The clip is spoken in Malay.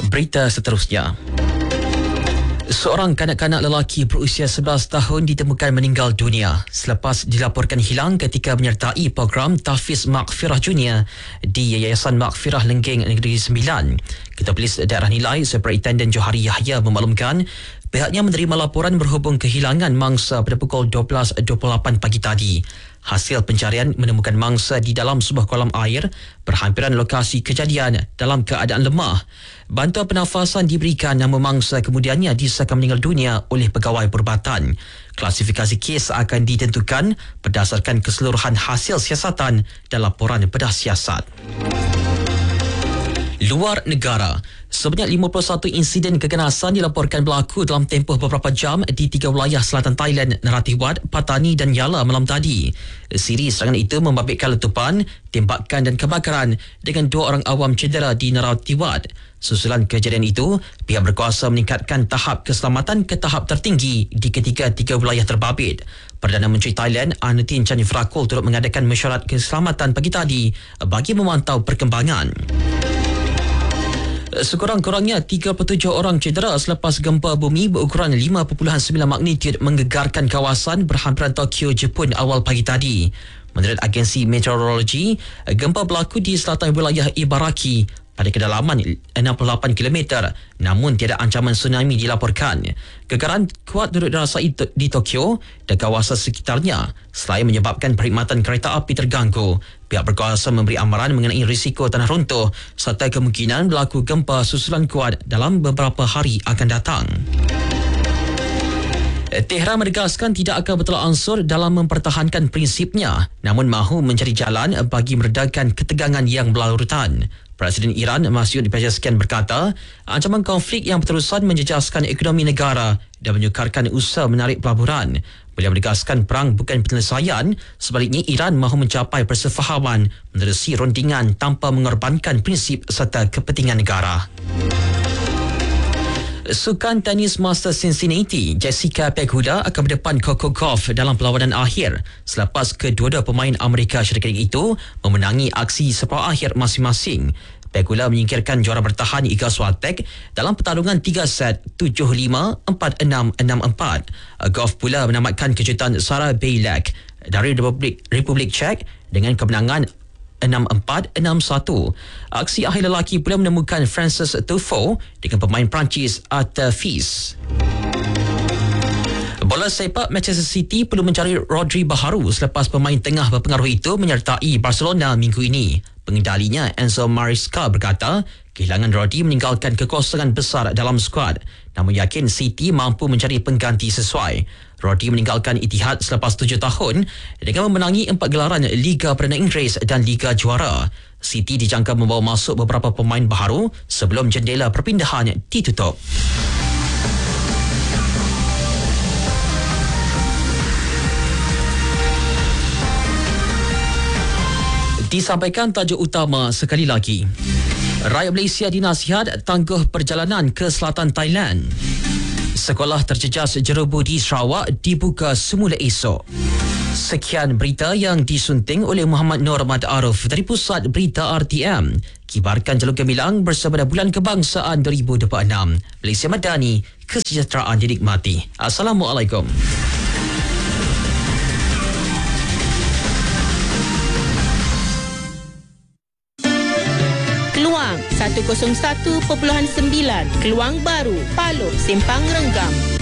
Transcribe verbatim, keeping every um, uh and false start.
Berita seterusnya. Seorang kanak-kanak lelaki berusia sebelas tahun ditemukan meninggal dunia selepas dilaporkan hilang ketika menyertai program Tahfiz Maghfirah Junior di Yayasan Maghfirah Lenggeng Negeri Sembilan. Ketua Polis Daerah Nilai Superintendent Johari Yahya memaklumkan pihaknya menerima laporan berhubung kehilangan mangsa pada pukul dua belas dua puluh lapan pagi tadi. Hasil pencarian menemukan mangsa di dalam sebuah kolam air berhampiran lokasi kejadian dalam keadaan lemah. Bantuan pernafasan diberikan, namun mangsa kemudiannya disahkan meninggal dunia oleh pegawai perubatan. Klasifikasi kes akan ditentukan berdasarkan keseluruhan hasil siasatan dan laporan bedah siasat. Luar negara, sebanyak lima puluh satu insiden keganasan dilaporkan berlaku dalam tempoh beberapa jam di tiga wilayah selatan Thailand, Narathiwat, Pattani dan Yala malam tadi. Siri serangan itu membabitkan letupan, tembakan dan kebakaran dengan dua orang awam cedera di Narathiwat. Susulan kejadian itu, pihak berkuasa meningkatkan tahap keselamatan ke tahap tertinggi di ketiga-tiga wilayah terbabit. Perdana Menteri Thailand, Anutin Chandrasekul turut mengadakan mesyuarat keselamatan pagi tadi bagi memantau perkembangan. Sekurang-kurangnya tiga puluh tujuh orang cedera selepas gempa bumi berukuran lima perpuluhan sembilan magnitudo menggegarkan kawasan berhampiran Tokyo, Jepun awal pagi tadi. Menurut agensi meteorologi, gempa berlaku di selatan wilayah Ibaraki pada kedalaman enam puluh lapan kilometer, namun tiada ancaman tsunami dilaporkan. Gegaran kuat turut dirasai di Tokyo dan kawasan sekitarnya selain menyebabkan perkhidmatan kereta api terganggu. Pihak berkuasa memberi amaran mengenai risiko tanah runtuh serta kemungkinan berlaku gempa susulan kuat dalam beberapa hari akan datang. Tehran menegaskan tidak akan betul ansur dalam mempertahankan prinsipnya, namun mahu mencari jalan bagi meredakan ketegangan yang berlarutan. Presiden Iran Masoud Pezeshkian berkata, ancaman konflik yang berterusan menjejaskan ekonomi negara dan menyukarkan usaha menarik pelaburan. Beliau menegaskan perang bukan penyelesaian, sebaliknya Iran mahu mencapai persefahaman menerusi rundingan tanpa mengorbankan prinsip serta kepentingan negara. Sukan tenis Masters Cincinnati, Jessica Pegula akan berdepan Coco Gauff dalam perlawanan akhir selepas kedua-dua pemain Amerika Syarikat itu memenangi aksi separuh akhir masing-masing. Pegula menyingkirkan juara bertahan Iga Swiatek dalam pertarungan tiga set tujuh lima, empat enam, enam empat. Gauff pula menamatkan kejutan Sarah Bailek dari Republik, Republik Czech dengan kemenangan enam empat, enam satu. Aksi akhir lelaki pula menemukan Frances Tiafoe dengan pemain Perancis Arthur Fils. Bola sepak, Manchester City perlu mencari Rodri baharu selepas pemain tengah berpengaruh itu menyertai Barcelona minggu ini. Pengendalinya Enzo Maresca berkata, kehilangan Rodri meninggalkan kekosongan besar dalam skuad, namun yakin City mampu mencari pengganti sesuai. Rodri meninggalkan Etihad selepas tujuh tahun dengan memenangi empat gelaran Liga Perdana Inggeris dan Liga Juara. City dijangka membawa masuk beberapa pemain baharu sebelum jendela perpindahan ditutup. Disampaikan tajuk utama sekali lagi. Rakyat Malaysia dinasihat tangguh perjalanan ke selatan Thailand. Sekolah terjejas jerubu di Sarawak dibuka semula esok. Sekian berita yang disunting oleh Muhammad Nur Ahmad Arif dari Pusat Berita R T M. Kibarkan jalur gemilang bersama Bulan Kebangsaan dua ribu dua puluh enam. Malaysia Madani, kesejahteraan dinikmati. Assalamualaikum. seratus satu perpuluhan sembilan Keluang Baru, Palung, Simpang Renggam.